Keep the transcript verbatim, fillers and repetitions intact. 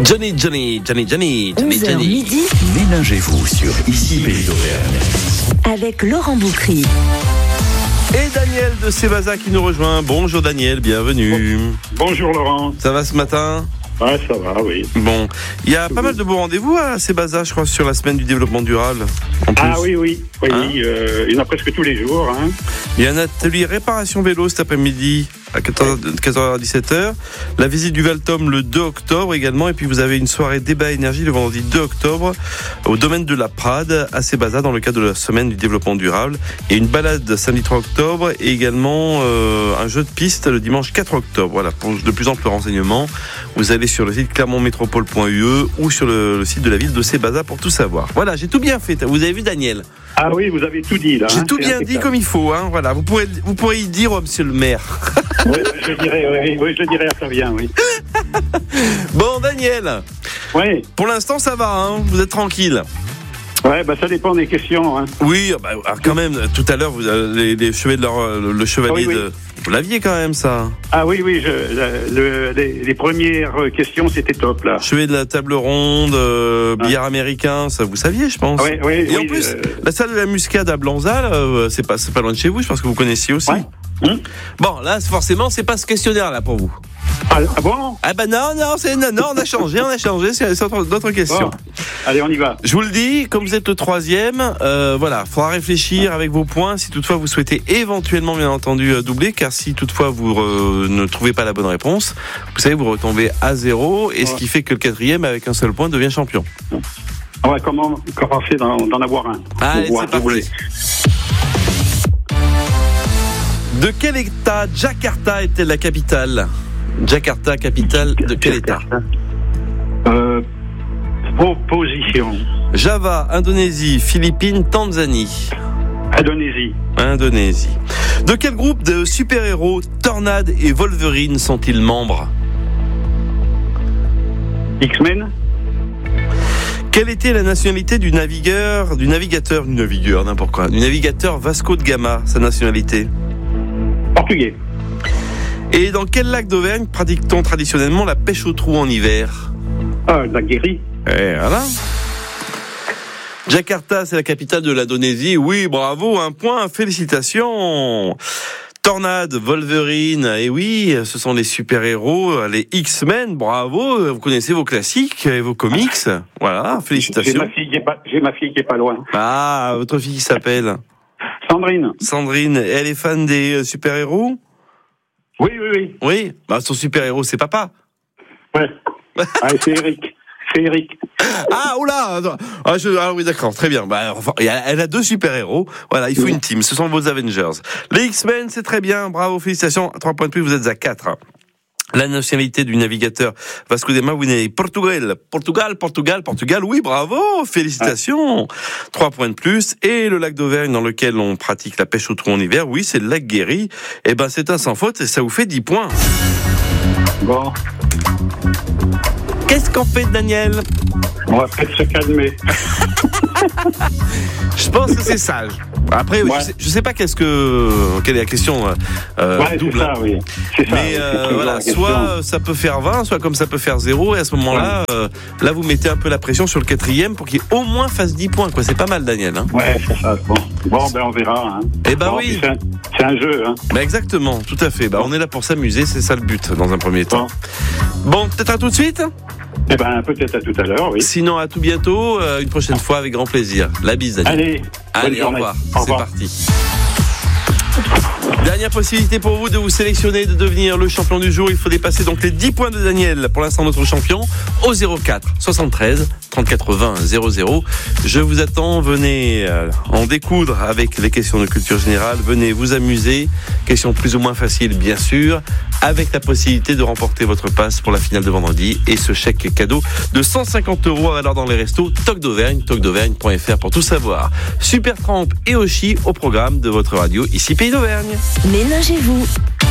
Johnny, Johnny, Johnny, Johnny, Johnny, onze heures Johnny. midi. Ménagez-vous sur Ici Pays d'Auvergne. Avec Laurent Boukry. Et Daniel de Sébaza qui nous rejoint. Bonjour Daniel, bienvenue. Bonjour Laurent. Ça va ce matin ? Ouais, ça va, oui. Bon, il y a pas mal de beaux rendez-vous à Sébaza, je crois, sur la semaine du développement durable. En plus. Ah oui, oui, oui, Hein euh, il y en a presque tous les jours. Hein. Il y a un atelier réparation vélo cet après-midi à quatorze heures à dix-sept heures. La visite du Valtom le deux octobre également. Et puis vous avez une soirée débat énergie le vendredi deux octobre au domaine de la Prade à Sébaza dans le cadre de la semaine du développement durable. Et une balade samedi trois octobre et également euh, un jeu de piste le dimanche quatre octobre. Voilà, pour de plus amples renseignements, vous allez sur le site clermont métropole point u e ou sur le, le site de la ville de Sébaza pour tout savoir. Voilà, j'ai tout bien fait. Vous avez vu Daniel ? Ah oui, vous avez tout dit là. J'ai hein, tout c'est bien impeccable. dit comme il faut. Hein, voilà, vous pourrez, vous pourrez y dire, oh, monsieur le maire. Oui, je dirais, oui, oui, je dirais, ça vient, oui. Bon, Daniel, Oui, pour l'instant, ça va, hein, vous êtes tranquille. ouais, bah ça dépend des questions. Hein. Oui, bah, alors, quand même, tout à l'heure, vous, les, les chevaliers de leur, le chevalier Oui, oui. de... Vous l'aviez quand même, ça. Ah oui, oui, je, le, les, les premières questions, c'était top là. Chevalier de la table ronde, euh, billard américain, ça vous saviez, je pense. Oui, oui, Et oui, en plus, euh, la salle de la Muscade à Blanza, là, euh, c'est pas, c'est pas loin de chez vous, je pense que vous connaissiez aussi. Ouais. Hum Bon, là, forcément, c'est pas ce questionnaire-là pour vous. ah, ah bon, Ah bah non, non, c'est, non, non, on a changé, on a changé, c'est, c'est autre- d'autres questions. bon. Allez, on y va. Je vous le dis, comme vous êtes le troisième, euh, voilà, faudra réfléchir avec vos points si toutefois vous souhaitez éventuellement, bien entendu, euh, doubler, car si toutefois vous euh, ne trouvez pas la bonne réponse, vous savez, vous retombez à zéro, et ce Ouais. qui fait que le quatrième, avec un seul point, devient champion. On va comment, commencer d'en, d'en avoir un. Allez, Pour voir, c'est si vous voulez. parti. De quel État Jakarta est-elle la capitale ? Jakarta, capitale de quel État ? Euh, proposition. Java, Indonésie, Philippines, Tanzanie. Indonésie. Indonésie. De quel groupe de super-héros Tornade et Wolverine sont-ils membres ? X-Men. Quelle était la nationalité du navigueur, du navigateur, du navigueur, n'importe quoi, du navigateur Vasco de Gama, sa nationalité ? Portugais. Et dans quel lac d'Auvergne pratique-t-on traditionnellement la pêche au trou en hiver ? Ah, la guérie. Et voilà. Jakarta, c'est la capitale de l'Indonésie. Oui, bravo, un point, félicitations. Tornade, Wolverine, et oui, ce sont les super-héros, les X-Men, bravo, vous connaissez vos classiques et vos comics. Voilà, J'ai félicitations. ma fille qui est pas, j'ai ma fille qui est pas loin. Ah, votre fille qui s'appelle Sandrine. Sandrine, elle est fan des euh, super-héros ? Oui, oui, oui. Oui, bah son super-héros, c'est papa. Ouais. Ah, c'est Eric. C'est Eric. Ah, oula ah, je, ah oui, d'accord, très bien. Bah, enfin, elle a deux super-héros. Voilà, il faut une team. Ce sont vos Avengers. Les X-Men, c'est très bien. Bravo, félicitations. Trois points de plus, vous êtes à quatre. La nationalité du navigateur Vasco de Gama, vous n'avez Portugal. Portugal, Portugal, Portugal. Oui, bravo, félicitations. Trois points de plus. Et le lac d'Auvergne dans lequel on pratique la pêche au trou en hiver, oui, c'est le lac Guéry. Eh ben, c'est un sans faute et ça vous fait dix points. Bon, Qu'est-ce qu'on fait, Daniel ? on va peut-être se calmer. Je pense que c'est sage. Après, Ouais. je, sais, je sais pas qu'est-ce que quelle est la question euh, Ouais, double. c'est ça, oui. C'est ça. Mais oui, euh, c'est toujours voilà, la question. soit ça peut faire vingt, soit comme ça peut faire zéro, et à ce moment-là, euh, là vous mettez un peu la pression sur le quatrième pour qu'il au moins fasse dix points, quoi. C'est pas mal, Daniel. Hein. Ouais, c'est ça. Bon, bon ben on verra. Hein. Eh ben Bon, oui. puis C'est un, c'est un jeu. Hein. Bah exactement, tout à fait. Bah on est là pour s'amuser, c'est ça le but dans un premier temps. Bon, peut-être à tout de suite. Eh ben peut-être à tout à l'heure, oui. Sinon à tout bientôt, euh, une prochaine fois avec grand plaisir. La bise, Daniel. Allez, bonne Allez, au journée. revoir. Au C'est revoir. parti. Dernière possibilité pour vous de vous sélectionner, de devenir le champion du jour. Il faut dépasser donc les dix points de Daniel, pour l'instant notre champion, au zéro quatre soixante-treize trente-quatre vingt zéro zéro. Je vous attends, venez euh, en découdre avec les questions de culture générale. Venez vous amuser. Questions plus ou moins faciles, bien sûr, avec la possibilité de remporter votre passe pour la finale de vendredi et ce chèque cadeau de cent cinquante euros à valeur dans les restos Toc d'Auvergne, toc d'auvergne point f r pour tout savoir. Super Tramp et Oshi au programme de votre radio, ici Pays d'Auvergne. Ménagez-vous.